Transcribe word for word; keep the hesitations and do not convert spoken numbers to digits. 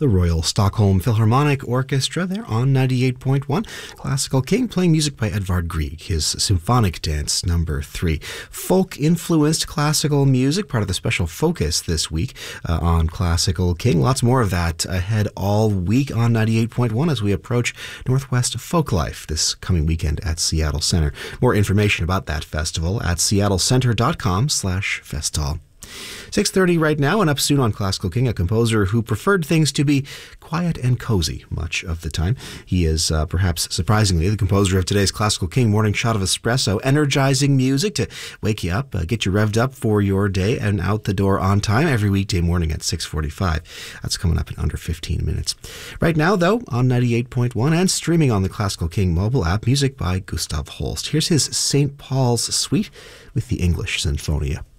the Royal Stockholm Philharmonic Orchestra there on ninety-eight point one. Classical King playing music by Edvard Grieg, his Symphonic Dance number three. Folk-influenced classical music, part of the special focus this week uh, on Classical King. Lots more of that ahead all week on ninety-eight point one as we approach Northwest Folklife this coming weekend at Seattle Center. More information about that festival at seattlecenter.com slash festal. six thirty right now, and up soon on Classical King, a composer who preferred things to be quiet and cozy much of the time. He is, uh, perhaps surprisingly, the composer of today's Classical King Morning Shot of Espresso, energizing music to wake you up, uh, get you revved up for your day and out the door on time every weekday morning at six forty-five. That's coming up in under fifteen minutes. Right now, though, on ninety-eight point one and streaming on the Classical King mobile app, music by Gustav Holst. Here's his Saint Paul's Suite with the English Sinfonia.